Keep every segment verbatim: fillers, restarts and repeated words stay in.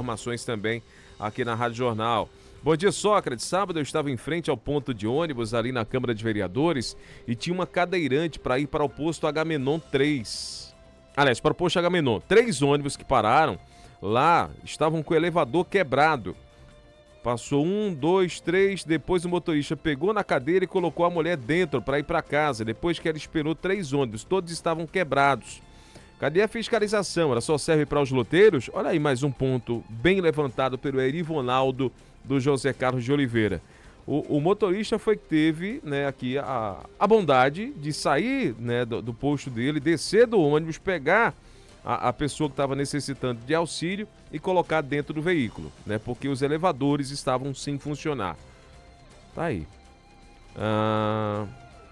informações também aqui na Rádio Jornal. Bom dia, Sócrates. Sábado eu estava em frente ao ponto de ônibus ali na Câmara de Vereadores e tinha uma cadeirante para ir para o posto Agamenon três. Aliás, para o posto Agamenon. Três ônibus que pararam lá estavam com o elevador quebrado. Passou um, dois, três, depois o motorista pegou na cadeira e colocou a mulher dentro para ir para casa. Depois que ela esperou três ônibus, todos estavam quebrados. Cadê a fiscalização? Ela só serve para os loteiros? Olha aí mais um ponto bem levantado pelo Erivonaldo do José Carlos de Oliveira. O, o motorista foi que teve, né, aqui a, a bondade de sair, né, do, do posto dele, descer do ônibus, pegar a, a pessoa que estava necessitando de auxílio e colocar dentro do veículo, né, porque os elevadores estavam sem funcionar. Tá aí. Ah...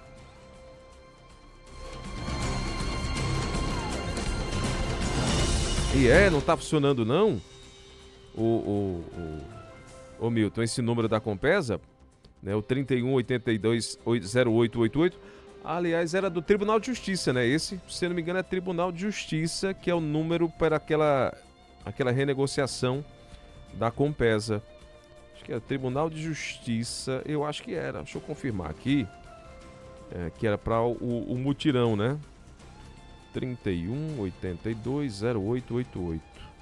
E é, não tá funcionando não? O, o, o, o Milton, esse número da Compesa, né, o trinta e um, oitenta e dois, zero oito oito oito, aliás, era do Tribunal de Justiça, né? Esse, se não me engano, é Tribunal de Justiça, que é o número para aquela, aquela renegociação da Compesa. Acho que é Tribunal de Justiça, eu acho que era, deixa eu confirmar aqui, é, que era para o, o mutirão, né? trinta e um, oitenta e dois, zero oito oito oito.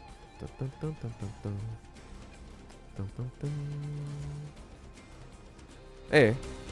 É.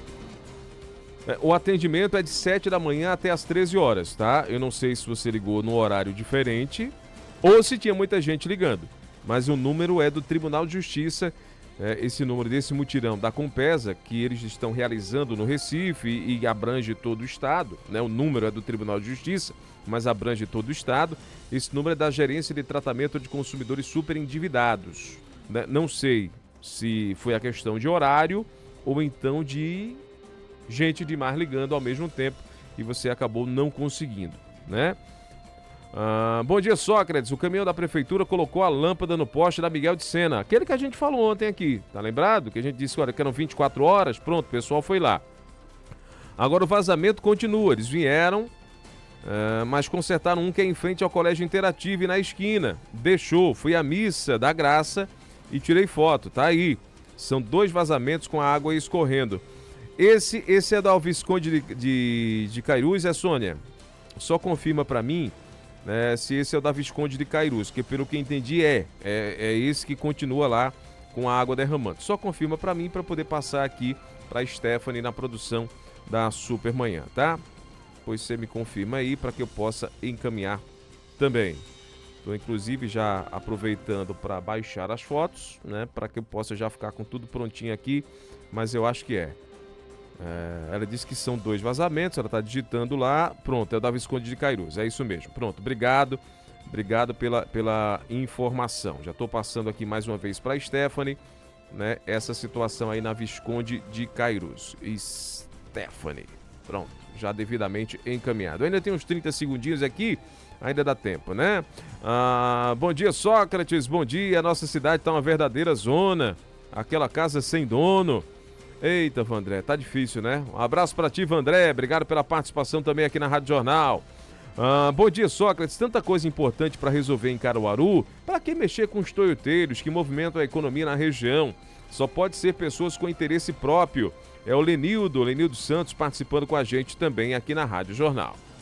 O atendimento é de sete da manhã até as treze horas, tá? Eu não sei se você ligou no horário diferente ou se tinha muita gente ligando, mas o número é do Tribunal de Justiça, é, esse número desse mutirão da Compesa, que eles estão realizando no Recife e, e abrange todo o estado, né? O número é do Tribunal de Justiça, mas abrange todo o estado. Esse número é da Gerência de Tratamento de Consumidores Superendividados, né? Não sei se foi a questão de horário ou então de gente demais ligando ao mesmo tempo e você acabou não conseguindo, né? Ah, bom dia, Sócrates. O caminhão da prefeitura colocou a lâmpada no poste da Miguel de Sena, aquele que a gente falou ontem aqui, tá lembrado? Que a gente disse, olha, que eram vinte e quatro horas, pronto, o pessoal foi lá. Agora o vazamento continua, eles vieram, Uh, mas consertaram um que é em frente ao Colégio Interativo e na esquina. Deixou, fui à missa da Graça e tirei foto, tá aí. São dois vazamentos com a água escorrendo. Esse, esse é da Visconde de, de, de Cairus, é, Sônia? Só confirma pra mim, né, se esse é o da Visconde de Cairus, que pelo que entendi é, é, é esse que continua lá com a água derramando. Só confirma pra mim pra poder passar aqui pra Stephanie na produção da Supermanhã, tá? Pois você me confirma aí para que eu possa encaminhar também. Estou inclusive já aproveitando para baixar as fotos, né, para que eu possa já ficar com tudo prontinho aqui, mas eu acho que é. é ela disse que são dois vazamentos, ela está digitando lá, pronto, é o da Visconde de Cairus, é isso mesmo. Pronto, obrigado, obrigado pela, pela informação. Já estou passando aqui mais uma vez para a Stephanie, né, essa situação aí na Visconde de Cairus. Stephanie, pronto, já devidamente encaminhado. Ainda tem uns trinta segundinhos aqui, ainda dá tempo, né? Ah, bom dia, Sócrates, bom dia. A nossa cidade tá uma verdadeira zona. Aquela casa sem dono. Eita, Vandré, tá difícil, né? Um abraço para ti, Vandré. Obrigado pela participação também aqui na Rádio Jornal. Ah, bom dia, Sócrates. Tanta coisa importante para resolver em Caruaru. Para que mexer com os toioteiros que movimentam a economia na região? Só pode ser pessoas com interesse próprio. É o Lenildo, Lenildo Santos, participando com a gente também aqui na Rádio Jornal.